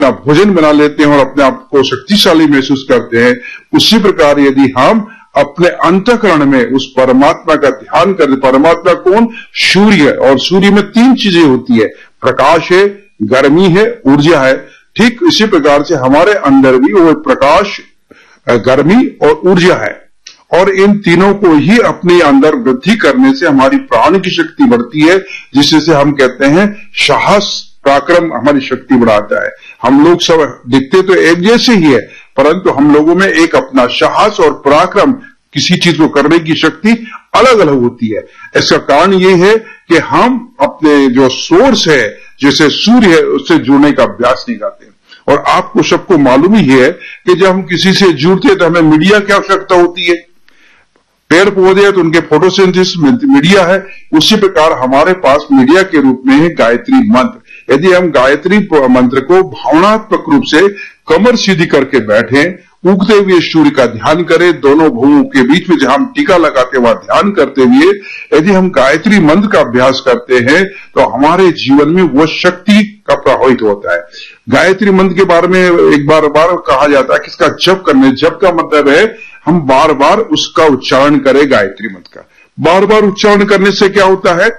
अपना भोजन बना लेते हैं और अपने आप को शक्तिशाली महसूस करते हैं, उसी प्रकार यदि हम अपने अंतःकरण में उस परमात्मा का ध्यान करें। परमात्मा कौन? सूर्य। और सूर्य में तीन चीजें होती है, प्रकाश है, गर्मी है, ऊर्जा है। ठीक इसी प्रकार से हमारे अंदर भी वो प्रकाश, गर्मी और ऊर्जा है, और इन तीनों को ही अपने अंदर वृद्धि करने से हमारी प्राण की शक्ति बढ़ती है, जिससे हम कहते हैं साहस, पराक्रम हमारी शक्ति बढ़ाता है। हम लोग सब दिखते तो एक जैसे ही है, परंतु हम लोगों में एक अपना साहस और पराक्रम, किसी चीज को करने की शक्ति अलग अलग होती है। इसका कारण ये है कि हम अपने जो सोर्स है, जैसे सूर्य है, उससे जुड़ने का अभ्यास नहीं करते। और आपको सबको मालूम ही है कि जब हम किसी से जुड़ते हैं तो हमें मीडिया की आवश्यकता होती है। पेड़ पौधे हैं तो उनके फोटोसिंथेसिस मीडिया है। उसी प्रकार हमारे पास मीडिया के रूप में है गायत्री मंत्र। यदि हम गायत्री मंत्र को भावनात्मक रूप से कमर सीधी करके बैठे, उगते हुए सूर्य का ध्यान करें, दोनों भुवों के बीच में जहां हम टीका लगाते हुए ध्यान करते हुए यदि हम गायत्री मंत्र का अभ्यास करते हैं तो हमारे जीवन में वो शक्ति का प्रभावित होता है। गायत्री मंत्र के बारे में एक बार कहा जाता है कि इसका जप करने, जप का मतलब है हम बार बार उसका उच्चारण करें। गायत्री मंत्र का बार बार उच्चारण करने से क्या होता है?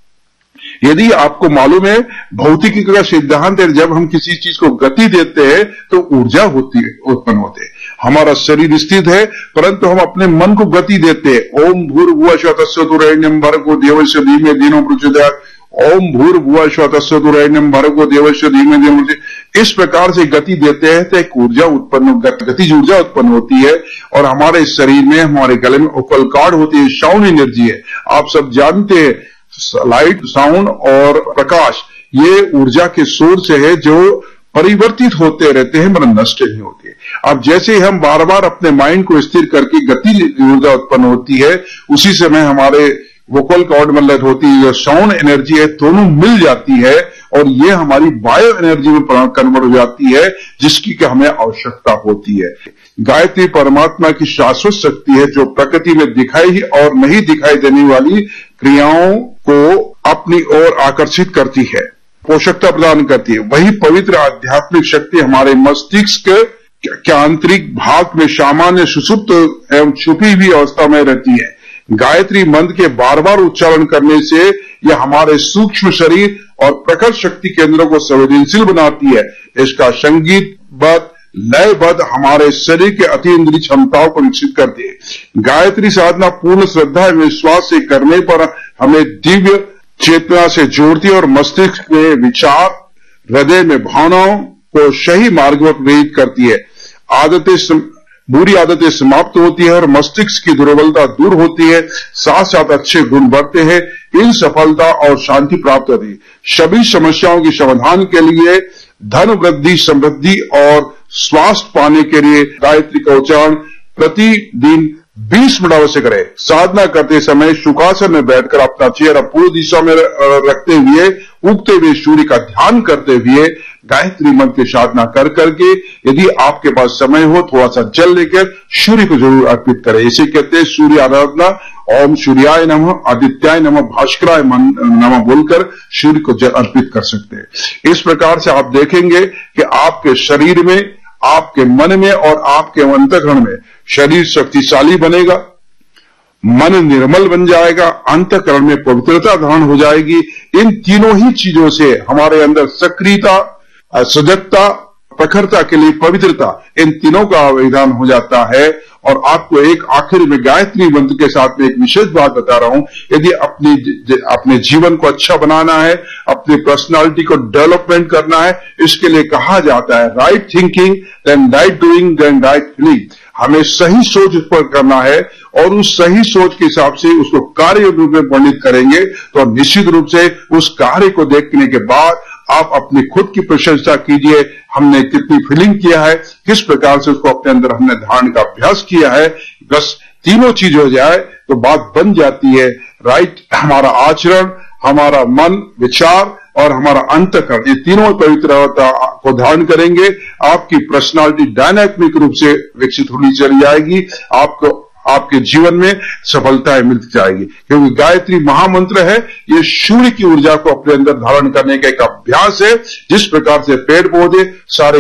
यदि आपको मालूम है, भौतिकी का सिद्धांत है, जब हम किसी चीज को गति देते हैं तो ऊर्जा होती है, उत्पन्न होते हैं। हमारा शरीर स्थित है, परंतु हम अपने मन को गति देते हैं। ओम भूर्भुवः स्वः तत्सवितुर्वरेण्यं भर्गो देवस्य धीमहि धियो यो न प्रचोदयात्। ओम भूर्भुवः स्वः तत्सवितुर्वरेण्यं भर्गो देवस्य धीमहि धियो न प्रचोदयात्। इस प्रकार से गति देते हैं तो एक ऊर्जा उत्पन्न, गतिज ऊर्जा उत्पन्न होती है। और हमारे शरीर में, हमारे गले में ओकल कॉर्ड होती है, साउंड एनर्जी है। आप सब जानते हैं लाइट, साउंड और प्रकाश ये ऊर्जा के सोर्स है जो परिवर्तित होते रहते हैं, मतलब नष्ट नहीं होते। अब जैसे हम बार बार अपने माइंड को स्थिर करके गति ऊर्जा उत्पन्न होती है, उसी समय हमारे वोकल कॉर्ड मतलब होती है, जो साउंड एनर्जी है, दोनों मिल जाती है और ये हमारी बायो एनर्जी में कन्वर्ट हो जाती है, जिसकी कि हमें आवश्यकता होती है। गायत्री परमात्मा की शाश्वत शक्ति है जो प्रकृति में दिखाई और नहीं दिखाई देने वाली क्रियाओं को अपनी ओर आकर्षित करती है, पोषकता प्रदान करती है। वही पवित्र आध्यात्मिक शक्ति हमारे मस्तिष्क के आंतरिक भाग में सामान्य सुषुप्त एवं छुपी हुई अवस्था में रहती है। गायत्री मंत्र के बार बार उच्चारण करने से यह हमारे सूक्ष्म शरीर और प्रखर शक्ति केंद्रों को संवेदनशील बनाती है। इसका संगीतबद्ध, लयबद्ध हमारे शरीर के अतीन्द्रिय क्षमताओं को विकसित करती है। गायत्री साधना पूर्ण श्रद्धा एवं विश्वास से करने पर हमें दिव्य चेतना से जोड़ती है और मस्तिष्क में विचार, हृदय में भावनाओं को सही मार्ग पर प्रेरित करती है। बुरी आदतें समाप्त होती है और मस्तिष्क की दुर्बलता दूर होती है, साथ साथ अच्छे गुण बढ़ते हैं। इन सफलता और शांति प्राप्त होती है। सभी समस्याओं के समाधान के लिए, धन वृद्धि, समृद्धि और स्वास्थ्य पाने के लिए गायत्री का उच्चारण प्रतिदिन 20 मिनट अवश्य करें। साधना करते समय सुखासन में बैठकर अपना चेहरा पूर्व दिशा में रखते हुए, उगते हुए सूर्य का ध्यान करते हुए गायत्री मंत्र की साधना कर करके, यदि आपके पास समय हो, थोड़ा सा जल लेकर सूर्य को जरूर अर्पित करें। इसे कहते हैं सूर्य आराधना। ओम सूर्याय नमः, आदित्याय नमः, भास्कराय नमः बोलकर सूर्य को जल अर्पित कर सकते हैं। इस प्रकार से आप देखेंगे कि आपके शरीर में, आपके मन में और आपके अंतःकरण में शरीर शक्तिशाली बनेगा, मन निर्मल बन जाएगा, अंतःकरण में पवित्रता धारण हो जाएगी। इन तीनों ही चीजों से हमारे अंदर सक्रियता, सजगता, प्रखरता के लिए पवित्रता, इन तीनों का आवेदन हो जाता है। और आपको एक आखिर में गायत्री मंत्र के साथ में एक विशेष बात बता रहा हूं। यदि अपने जीवन को अच्छा बनाना है, अपनी पर्सनालिटी को डेवलपमेंट करना है, इसके लिए कहा जाता है right thinking then right doing then right feeling. हमें सही सोच पर करना है और उस सही सोच के हिसाब से उसको कार्य रूप में वर्णित करेंगे तो निश्चित रूप से उस कार्य को देखने के बाद आप अपनी खुद की प्रशंसा कीजिए, हमने कितनी फीलिंग किया है, किस प्रकार से उसको अपने अंदर हमने धारण का अभ्यास किया है। बस तीनों चीज हो जाए तो बात बन जाती है। राइट, हमारा आचरण, हमारा मन, विचार और हमारा अंतःकरण, ये तीनों पवित्रता को धारण करेंगे, आपकी पर्सनालिटी डायनामिक रूप से विकसित होनी चली जाएगी। आपको आपके जीवन में सफलताएं मिलती जाएगी, क्योंकि गायत्री महामंत्र है, ये सूर्य की ऊर्जा को अपने अंदर धारण करने का एक अभ्यास है। जिस प्रकार से पेड़ पौधे सारे